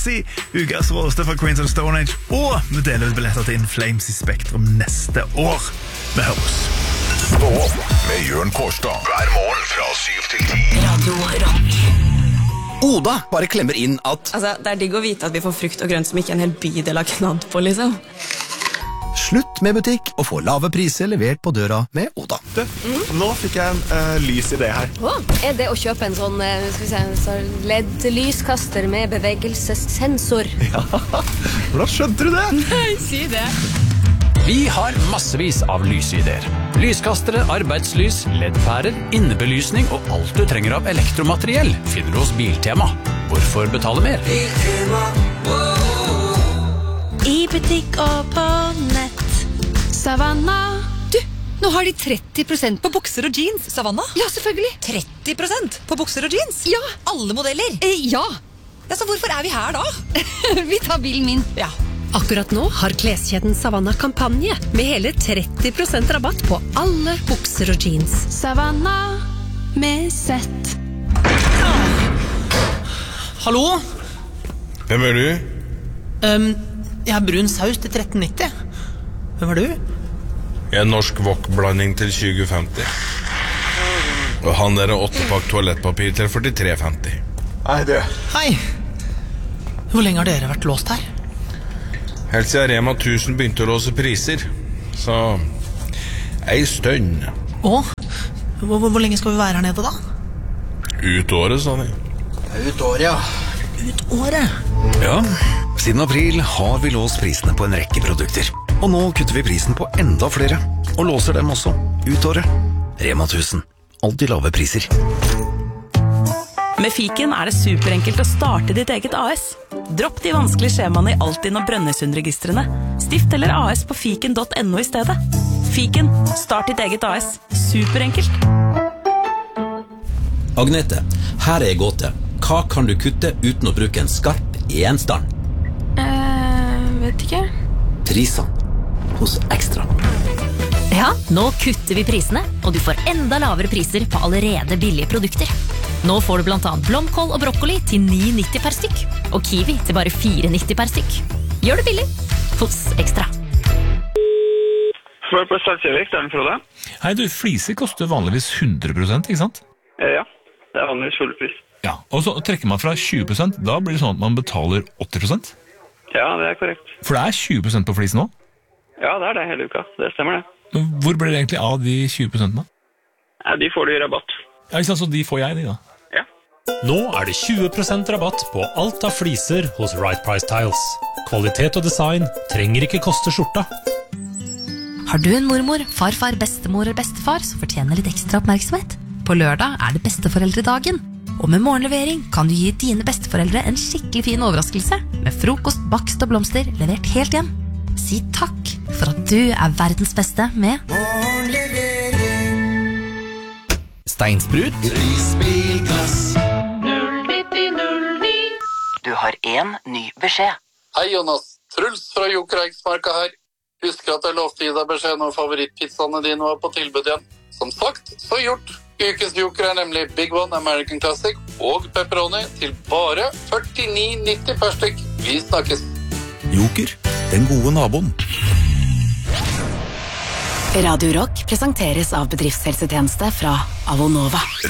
Morrissey, ukas råste fra Queens of Stone Age, og vi deler ut billetter til In Flames i Spektrum neste år. Vi høres. Stå opp med Jørn Kårstad hver morgen fra 7 til 10. Radio Rock. Oda bare klemmer inn at det digg å vite at vi får frukt og grønt som ikke en hel bydel har knadd på, liksom. slutt med butikk og få lave priser levert på døra med Oda. Nå fikk jeg en lys idé her. Er det å kjøpe en sånn LED-lyskaster med bevegelsessensor? Ja, hvordan skjønte du det? Nei, si det. Vi har massevis av lysideer. Lyskastere, arbeidslys, LED-pærer, innebelysning og alt du trenger av elektromateriell finner du hos Biltema. Hvorfor betale mer? I butikk og på nett. Savanna. Du, nå har de 30% på bukser og jeans. Savanna? Ja, selvfølgelig. 30% på bukser og jeans? Ja. Alle modeller? Ja. Ja, så hvorfor er vi her da? Vi tar bilen min. Ja. Akkurat nå har kleskjeden Savanna kampanje med hele 30% rabatt på alle bukser og jeans. Savanna med sett. Hallo? Hvem er du? Jeg har brun saus til 13,90. Hvem er du? Jeg er norsk wok-blanding til 2050. Og han der er 8-pakk toalettpapir til 43,50. Hei, du. Hei. Hvor lenge har dere vært låst her? Helt siden Rema 1000 begynte å låse priser. Så ei stønn. Hvor lenge skal vi være her nede da? Ut året, sa de. Ut året, ja. Ut året? Ja, siden april har vi låst prisene på en rekke produkter. Og nå kutter vi prisen på enda flere. Og låser dem også. Ut året. Rema 1000. Alltid lave priser. Med Fiken er det superenkelt å starte ditt eget AS. Dropp de vanskelige skjemaene i Altinn og Brønnøysundregistrene. Stift eller AS på fiken.no i stedet. Fiken, start ditt eget AS. Superenkelt. Agnete, her er gåte. Hva kan du kutte uten å bruke en skarp gjenstand? Vet ikke. Prisene hos Ekstra. Ja, nå kutter vi prisene, og du får enda lavere priser på allerede billige produkter. Nå får du blant annet blomkål og brokkoli til 9,90 per stykk, og kiwi til bare 4,90 per stykk. Gjør det billig hos Ekstra. For på Starkjøvik, det er den Frode. Hei du, fliser koster vanligvis 100%, ikke sant? Ja, det er vanligvis full pris. Ja, og så trekker man fra 20%, da blir det sånn at man betaler 80%? Ja, det er korrekt. For det er 20% på flisen nå? Ja, det er det hele uka, det stemmer det. Hvor blir det egentlig av de 20%? Ja, de får du i rabatt. Ja, ikke sant, så de får jeg de da? Ja. Nå er det 20% rabatt på alt av fliser hos Right Price Tiles. Kvalitet og design trenger ikke koste skjorta. Har du en mormor, farfar, bestemor eller bestefar som fortjener litt ekstra oppmerksomhet? På lørdag er det besteforeldredagen. Og med morgenlevering kan du gi dine besteforeldre en skikkelig fin overraskelse med frokost, bakst og blomster levert helt hjem. Si takk for at du er verdens beste med Steinsprut. Risbilglass. 09009. Du har en ny beskjed. Hei Jonas, Truls fra Jokereiksmarka her. Husker at jeg lovte gi deg beskjed når favorittpizzaene dine var på tilbud igjen. Som sagt, så gjort. Ukens joker er nemlig Big One American Classic og pepperoni til bare 49,90 per stykk. Vi snakkes. Joker, den gode naboen. Radio Rock presenteres av bedriftshelsetjeneste fra Avonova.